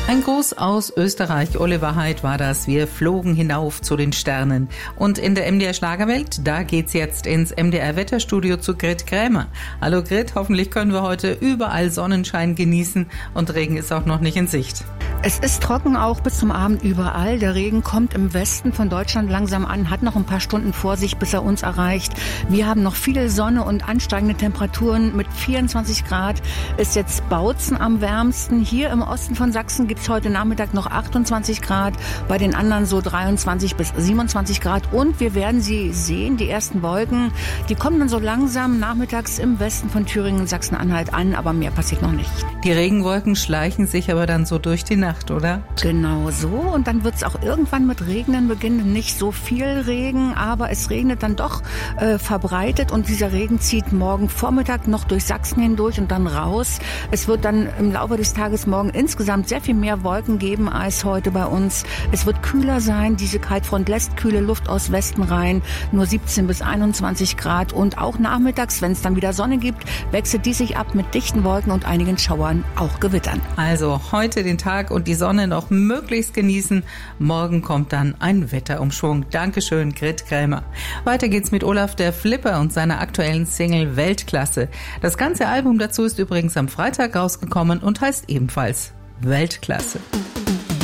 Ein Gruß aus Österreich, Oliver Heid war das. Wir flogen hinauf zu den Sternen. Und in der MDR Schlagerwelt, da geht's jetzt ins MDR Wetterstudio zu Grit Krämer. Hallo Grit, hoffentlich können wir heute überall Sonnenschein genießen und Regen ist auch noch nicht in Sicht. Es ist trocken auch bis zum Abend überall. Der Regen kommt im Westen von Deutschland langsam an, hat noch ein paar Stunden vor sich, bis er uns erreicht. Wir haben noch viel Sonne und ansteigende Temperaturen. Mit 24 Grad ist jetzt Bautzen am wärmsten. Hier im Osten von Sachsen gibt es heute Nachmittag noch 28 Grad, bei den anderen so 23 bis 27 Grad. Und wir werden sie sehen, die ersten Wolken, die kommen dann so langsam nachmittags im Westen von Thüringen und Sachsen-Anhalt an, aber mehr passiert noch nicht. Die Regenwolken schleichen sich aber dann so durch die Nacht, oder? Genau so. Und dann wird es auch irgendwann mit Regnen beginnen. Nicht so viel Regen, aber es regnet dann doch verbreitet. Und dieser Regen zieht morgen Vormittag noch durch Sachsen hindurch und dann raus. Es wird dann im Laufe des Tages morgen insgesamt sehr viel mehr Wolken geben als heute bei uns. Es wird kühler sein. Diese Kaltfront lässt kühle Luft aus Westen rein. Nur 17 bis 21 Grad. Und auch nachmittags, wenn es dann wieder Sonne gibt, wechselt die sich ab mit dichten Wolken und einigen Schauern, auch Gewittern. Also heute den Tag und die Sonne noch möglichst genießen. Morgen kommt dann ein Wetterumschwung. Dankeschön, Grit Krämer. Weiter geht's mit Olaf der Flipper und seiner aktuellen Single Weltklasse. Das ganze Album dazu ist übrigens am Freitag rausgekommen und heißt ebenfalls Weltklasse.